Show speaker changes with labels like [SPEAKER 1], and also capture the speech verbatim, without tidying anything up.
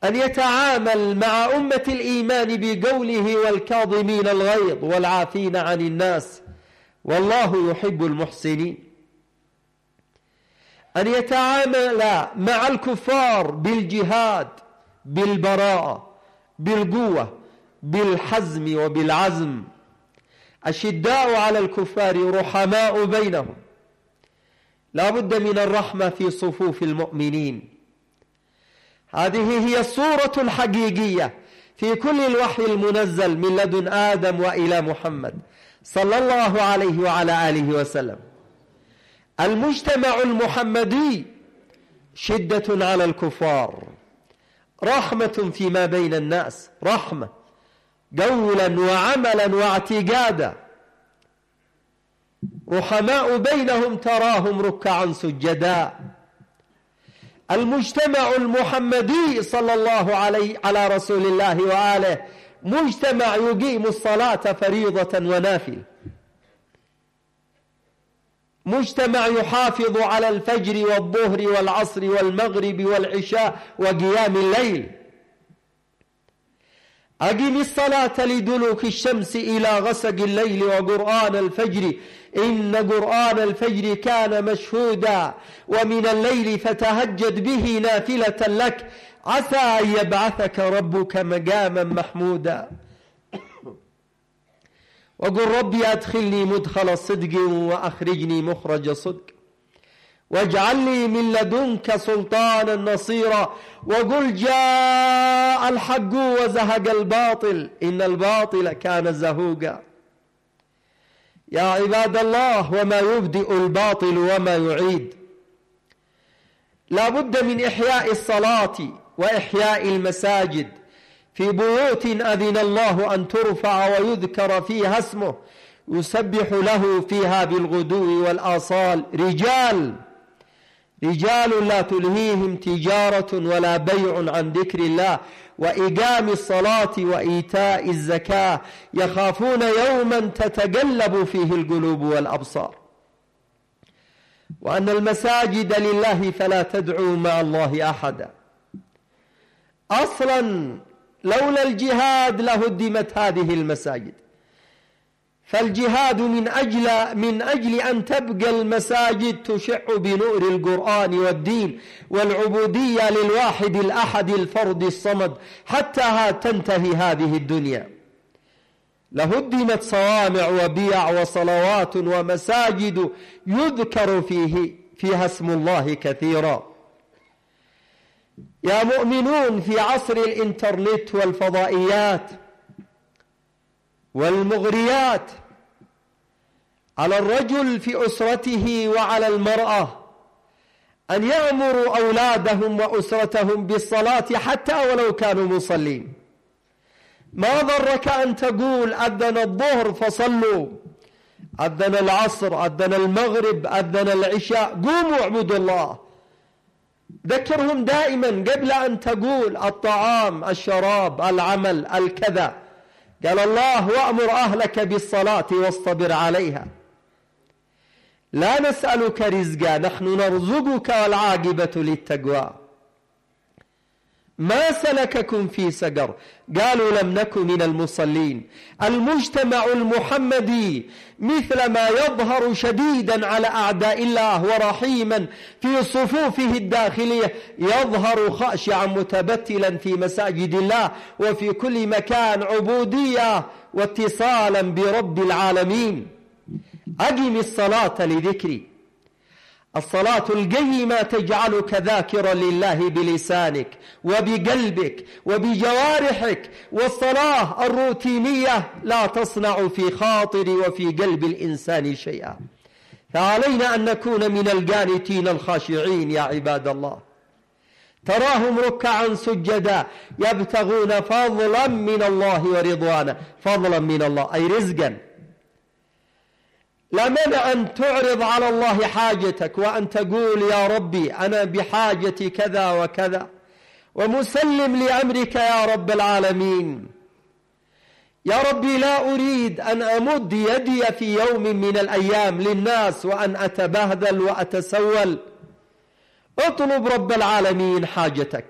[SPEAKER 1] أن يتعامل مع أمة الإيمان بقوله والكاظمين الغيظ والعافين عن الناس والله يحب المحسنين. أن يتعامل مع الكفار بالجهاد، بالبراءة، بالقوة، بالحزم وبالعزم. أشداء على الكفار رحماء بينهم. لا بد من الرحمة في صفوف المؤمنين. هذه هي الصورة الحقيقية في كل الوحي المنزل من لدن آدم وإلى محمد صلى الله عليه وعلى آله وسلم. المجتمع المحمدي شدة على الكفار، رحمة فيما بين الناس، رحمة قولا وعملا واعتقادا، رحماء بينهم تراهم ركعا سجدا. المجتمع المحمدي صلى الله عليه على رسول الله وآله مجتمع يقيم الصلاة فريضة ونافل، مجتمع يحافظ على الفجر والظهر والعصر والمغرب والعشاء وقيام الليل. أقم الصلاة لدلوك الشمس إلى غسق الليل وقرآن الفجر إن قرآن الفجر كان مشهودا ومن الليل فتهجد به نافلة لك عسى أن يبعثك ربك مقاما محمودا. وقل ربي أدخلني مدخل صدق وأخرجني مخرج صدق واجعل لي من لدنك سلطانا نصيرا. وقل جاء الحق وزهق الباطل إن الباطل كان زهوقا. يا عباد الله، وما يبدئ الباطل وما يعيد. لا بد من إحياء الصلاة وإحياء المساجد في بيوت أذن الله أن ترفع ويذكر فيها اسمه يسبح له فيها بالغدو والآصال رجال رجال لا تلهيهم تجارة ولا بيع عن ذكر الله وإقام الصلاة وإيتاء الزكاة يخافون يوما تتقلب فيه القلوب والأبصار. وأن المساجد لله فلا تدعوا مع الله أحدا. أصلا لولا الجهاد لهدمت هذه المساجد، فالجهاد من أجل, من أجل أن تبقى المساجد تشع بنور القرآن والدين والعبودية للواحد الأحد الفرد الصمد حتى تنتهي هذه الدنيا. لهدمت صوامع وبيع وصلوات ومساجد يذكر فيه فيها اسم الله كثيرا. يا مؤمنون، في عصر الإنترنت والفضائيات والمغريات على الرجل في أسرته وعلى المرأة أن يأمروا أولادهم وأسرتهم بالصلاة حتى ولو كانوا مصلين. ما ضرك أن تقول أذن الظهر فصلوا، أذن العصر، أذن المغرب، أذن العشاء، قوموا اعبدوا الله. ذكرهم دائما قبل أن تقول الطعام، الشراب، العمل، الكذا. قال الله: وأمر أهلك بالصلاة واصطبر عليها. لا نسألك رزقا، نحن نرزقك والعاقبة للتقوى. ما سلككم في سقر؟ قالوا لم نكن من المصلين. المجتمع المحمدي مثل ما يظهر شديدا على أعداء الله ورحيما في صفوفه الداخلية، يظهر خاشعا متبتلا في مساجد الله وفي كل مكان عبودية واتصالا برب العالمين. أقم الصلاة لذكري. الصلاة القيمة تجعلك ذاكرا لله بلسانك وبقلبك وبجوارحك، والصلاة الروتينية لا تصنع في خاطر وفي قلب الإنسان شيئا. فعلينا أن نكون من القانتين الخاشعين يا عباد الله. تراهم ركعا سجدا يبتغون فضلا من الله ورضوانا. فضلا من الله أي رزقا. لا مانع أن تعرض على الله حاجتك وأن تقول: يا ربي أنا بحاجتي كذا وكذا، ومسلم لأمرك يا رب العالمين. يا ربي لا أريد أن أمد يدي في يوم من الأيام للناس وأن أتبهذل وأتسول. اطلب رب العالمين حاجتك.